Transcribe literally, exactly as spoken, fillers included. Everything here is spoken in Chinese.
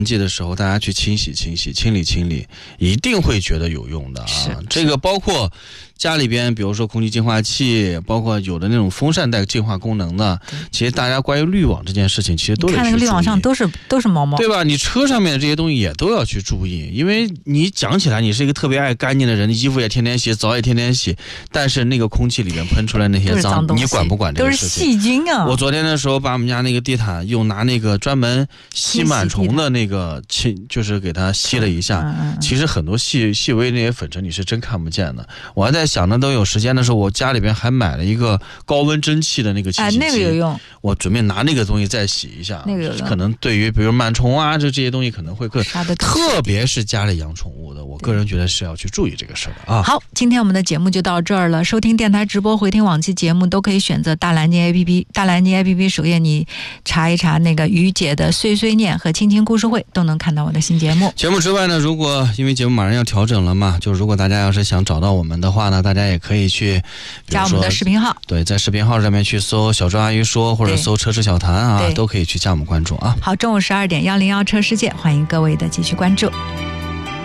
季的时候，大家去清洗清洗、清理清理，一定会觉得有用的啊。这个包括家里边，比如说空气净化器，包括有的那种风扇带净化功能的，其实大家关于滤网这件事情，其实都得去注意。 看那个滤网上都是都是毛毛， 对吧？你车上面的这些东西也都要去注意，因为你讲起来你是一个特别爱干净的人，衣服也天天洗，澡也天天洗，但是那个空气里面喷出来那些脏，你管不管这个事情？ 都是细菌啊！ 我昨天的时候把我们家那个地毯用拿那个专门吸螨虫的那个清，就是给它吸了一下。嗯嗯、其实很多细细微那些粉尘你是真看不见的。我还在想呢，都有时间的时候，我家里边还买了一个高温蒸汽的那个清洗机， 哎，那个有用。 我准备拿那个东西再洗一下， 那个有用。 可能对于比如螨虫啊这这些东西可能会更，特别是家里养宠物的，我个人觉得是要去注意这个事的啊。 好，今天我们的节目就到这儿了。收听电台直播、回听往期节目都可以选择大蓝鲸 A P P， 大蓝鲸 A P P 首页你查一查那个于姐的碎碎念和亲情故事会，都能看到我的新节目。 节目之外呢，如果因为节目马上要调整了嘛，就如果大家要是想找到我们的话呢，大家也可以去加我们的视频号， 对，在视频号上面去搜小周阿姨说，或者搜车市小谈啊，都可以去加我们关注啊。 好，中午十二点幺零幺车世界，欢迎各位的继续关注。